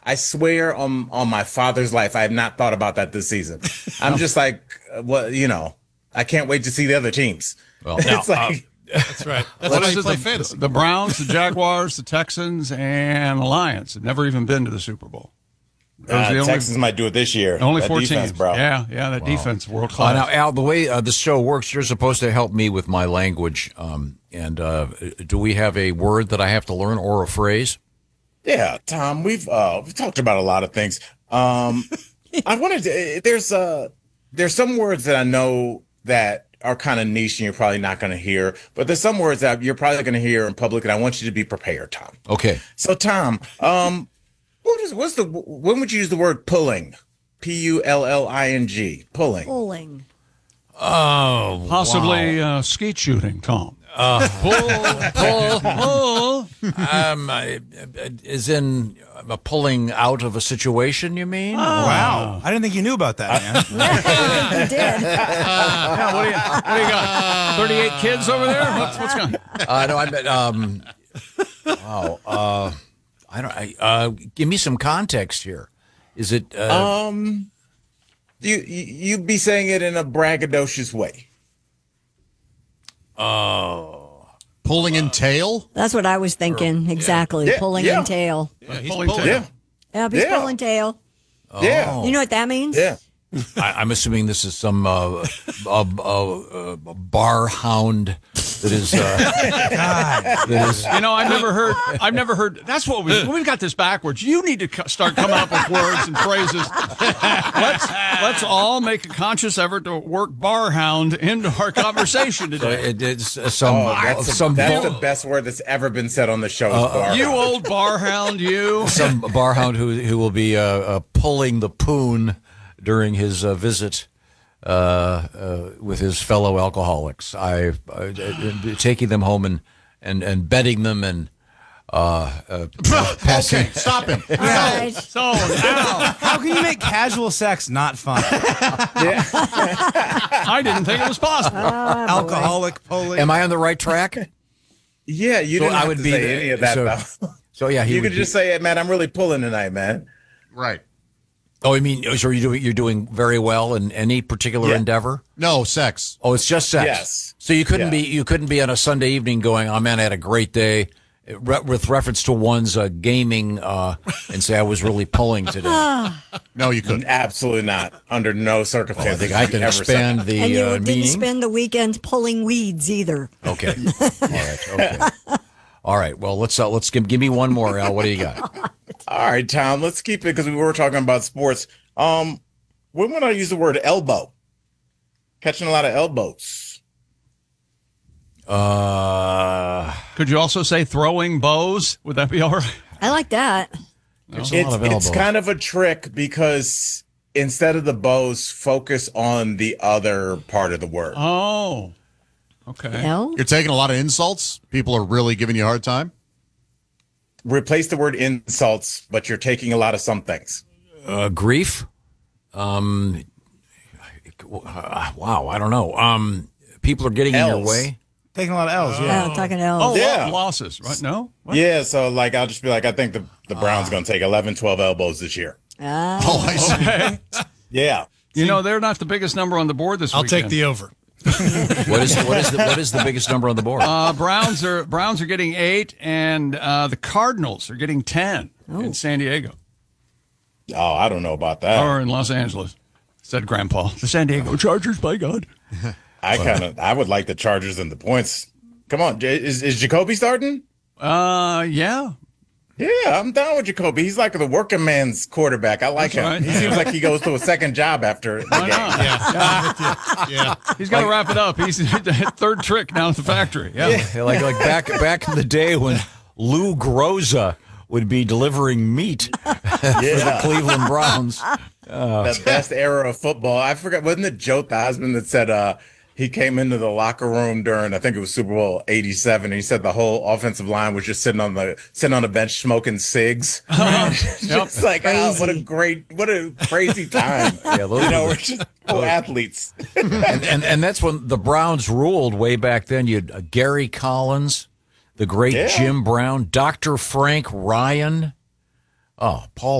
I swear on my father's life, I have not thought about that this season. I'm just like, well, I can't wait to see the other teams. Well, it's like. That's right. That's What why is you it, play fantasy. The Browns, the Jaguars, the Texans, and the Lions had never even been to the Super Bowl. Texans might do it this year. Only That 4 defense, teams. bro. Yeah, that defense, world class. now, Al, the way the show works, you're supposed to help me with my language. Do we have a word that I have to learn or a phrase? Yeah, Tom, we've talked about a lot of things. I wanted to, there's some words that I know that are kind of niche and you're probably not going to hear, but there's some words that you're probably going to hear in public, and I want you to be prepared, Tom. Okay. So, Tom, when would you use the word pulling? Pulling. Pulling. Oh, Possibly skeet shooting, Tom. pull. Is in pulling out of a situation, you mean? Wow. I didn't think you knew about that, man. You did. Yeah, what do you got? 38 kids over there? What's going on? No, I bet. Wow. I don't. Give me some context here. Is it? You'd be saying it in a braggadocious way. Pulling in tail? That's what I was thinking. Exactly. Yeah, Pulling yeah. in tail. Yeah, he's Pulling pulling. tail. Yeah, He's Yeah. pulling tail. yeah, You know what that means? yeah. I'm assuming this is some bar hound that is. That is. I've never heard. That's what we've got this backwards. You need to start coming up with words and phrases. Let's all make a conscious effort to work bar hound into our conversation today. It's some. That's the best word that's ever been said on the show. Is bar You hound. old bar hound, you. Some bar hound who will be pulling the poon during his visit with his fellow alcoholics. Taking them home and bedding them and passing. Okay, stop him. All right. So now How can you make casual sex not fun? I didn't think it was possible. Alcoholic pulling. Am I on the right track? Yeah, you didn't have to say any of that, though. So yeah, You could just say, man, I'm really pulling tonight, man. Right. Oh, I mean, so you're doing very well in any particular endeavor? No, sex. Oh, it's just sex. Yes. So you couldn't be on a Sunday evening going, "Oh man, I had a great day," with reference to one's gaming, and say I was really pulling today. No, you couldn't. Absolutely not. Under no circumstances. I think I can ever say expand that. the And you didn't meaning. spend the weekend pulling weeds either. Okay. All right. Okay. All right. Well, let's give me one more, Al. What do you got? All right, Tom, let's keep it because we were talking about sports. When would I use the word elbow? Catching a lot of elbows. Could you also say throwing bows? Would that be all right? I like that. It's kind of a trick because instead of the bows, focus on the other part of the word. Oh, okay. No? You're taking a lot of insults. People are really giving you a hard time. Replace the word insults, but you're taking a lot of some things. Grief. Wow. I don't know. People are getting in your L's. way. Taking a lot of L's, Yeah, I'm talking L's. Oh, Yeah. losses, right? No? What? Yeah, so like I'll just be like, I think the Browns going to take 11, 12 elbows this year. Oh, I see. Okay. Yeah. They're not the biggest number on the board this I'll weekend. take the over. What is the biggest number on the board? Browns are getting 8, and the Cardinals are getting 10 in San Diego Oh, I don't know about that. or in Los Angeles. Said Grandpa. The San Diego Chargers, by God. I would like the Chargers and the points. Come on, is Jacoby starting? Yeah. Yeah, I'm down with Jacoby. He's like the working man's quarterback. I like That's him. right. He seems like he goes to a second job after the Why game. not? Yeah. He's got to wrap it up. He's third trick down at the factory. Yeah. Like back in the day when Lou Groza would be delivering meat for the Cleveland Browns. The best era of football. I forgot, wasn't it Joe Theismann that said he came into the locker room during, I think it was Super Bowl 87, and he said the whole offensive line was just sitting on the bench smoking cigs. Just like, oh, what a crazy time. Yeah, we're just athletes. and that's when the Browns ruled way back then. You had Gary Collins, the great Jim Brown, Dr. Frank Ryan. Oh, Paul